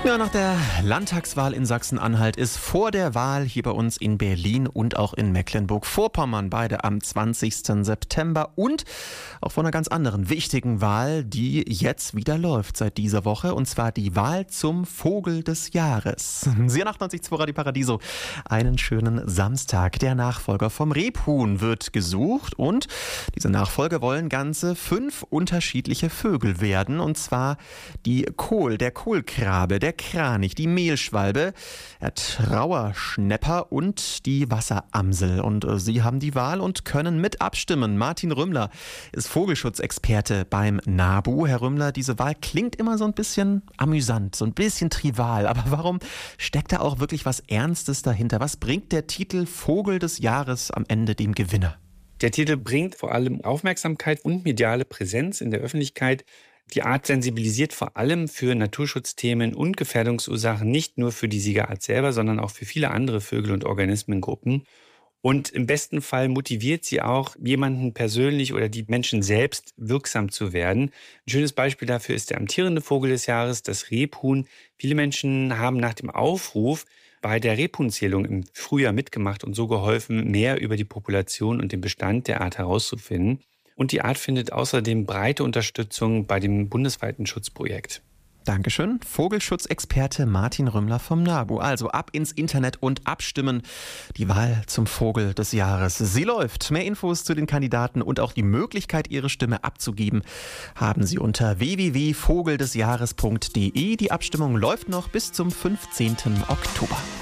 Ja, nach der Landtagswahl in Sachsen-Anhalt ist vor der Wahl hier bei uns in Berlin und auch in Mecklenburg-Vorpommern, beide am 20. September, und auch von einer ganz anderen wichtigen Wahl, die jetzt wieder läuft seit dieser Woche, und zwar die Wahl zum Vogel des Jahres. Sie 98.2 Radio Paradiso, einen schönen Samstag. Der Nachfolger vom Rebhuhn wird gesucht und diese Nachfolger wollen ganze 5 unterschiedliche Vögel werden, und zwar der Kohlkrabe, der Kranich, die Mehlschwalbe, der Trauerschnäpper und die Wasseramsel. Und Sie haben die Wahl und können mit abstimmen. Martin Rümmler ist Vogelschutzexperte beim NABU. Herr Rümmler, diese Wahl klingt immer so ein bisschen amüsant, so ein bisschen trivial. Aber warum steckt da auch wirklich was Ernstes dahinter? Was bringt der Titel Vogel des Jahres am Ende dem Gewinner? Der Titel bringt vor allem Aufmerksamkeit und mediale Präsenz in der Öffentlichkeit. Die Art sensibilisiert vor allem für Naturschutzthemen und Gefährdungsursachen, nicht nur für die Siegerart selber, sondern auch für viele andere Vögel- und Organismengruppen. Und im besten Fall motiviert sie auch, jemanden persönlich oder die Menschen selbst wirksam zu werden. Ein schönes Beispiel dafür ist der amtierende Vogel des Jahres, das Rebhuhn. Viele Menschen haben nach dem Aufruf bei der Rebhuhnzählung im Frühjahr mitgemacht und so geholfen, mehr über die Population und den Bestand der Art herauszufinden. Und die Art findet außerdem breite Unterstützung bei dem bundesweiten Schutzprojekt. Dankeschön. Vogelschutzexperte Martin Rümmler vom NABU. Also ab ins Internet und abstimmen. Die Wahl zum Vogel des Jahres. Sie läuft. Mehr Infos zu den Kandidaten und auch die Möglichkeit, Ihre Stimme abzugeben, haben Sie unter www.vogeldesjahres.de. Die Abstimmung läuft noch bis zum 15. Oktober.